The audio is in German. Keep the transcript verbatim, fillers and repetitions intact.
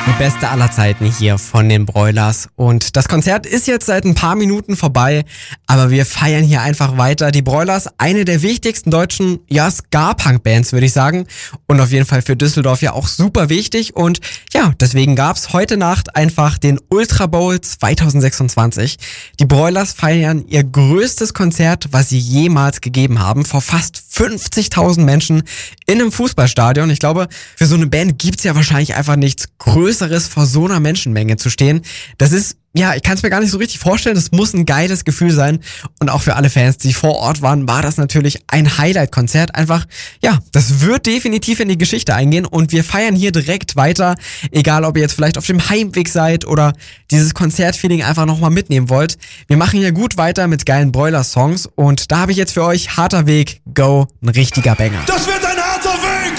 Die beste aller Zeiten hier von den Broilers. Und das Konzert ist jetzt seit ein paar Minuten vorbei, aber wir feiern hier einfach weiter. Die Broilers, eine der wichtigsten deutschen, ja, Ska-Punk-Bands, würde ich sagen. Und auf jeden Fall für Düsseldorf ja auch super wichtig. Und ja, deswegen gab's heute Nacht einfach den Ultra Bowl zwanzig sechsundzwanzig. Die Broilers feiern ihr größtes Konzert, was sie jemals gegeben haben, vor fast fünfzigtausend Menschen in einem Fußballstadion. Ich glaube, für so eine Band gibt's ja wahrscheinlich einfach nichts Größeres, vor so einer Menschenmenge zu stehen. Das ist, ja, ich kann es mir gar nicht so richtig vorstellen. Das muss ein geiles Gefühl sein. Und auch für alle Fans, die vor Ort waren, war das natürlich ein Highlight-Konzert. Einfach, ja, das wird definitiv in die Geschichte eingehen. Und wir feiern hier direkt weiter. Egal, ob ihr jetzt vielleicht auf dem Heimweg seid oder dieses Konzertfeeling einfach nochmal mitnehmen wollt. Wir machen hier gut weiter mit geilen Broilers-Songs. Und da habe ich jetzt für euch Harter Weg, Go, ein richtiger Banger. Das wird